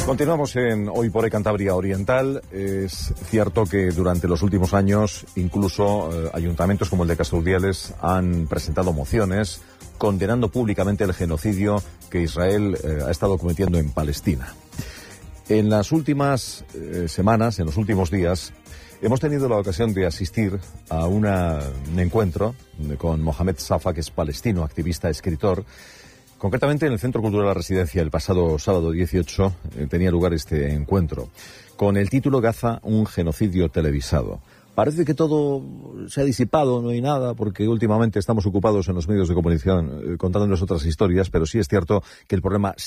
Continuamos en Hoy por Hoy Cantabria Oriental. Es cierto que durante los últimos años incluso ayuntamientos como el de Castelldefels han presentado mociones condenando públicamente el genocidio que Israel ha estado cometiendo en Palestina. En las últimas semanas, en los últimos días, hemos tenido la ocasión de asistir a un encuentro con Mohamed Safa, que es palestino, activista, escritor. Concretamente en el Centro Cultural La Residencia, el pasado sábado 18, tenía lugar este encuentro, con el título Gaza, un genocidio televisado. Parece que todo se ha disipado, no hay nada, porque últimamente estamos ocupados en los medios de comunicación contándonos otras historias, pero sí es cierto que el problema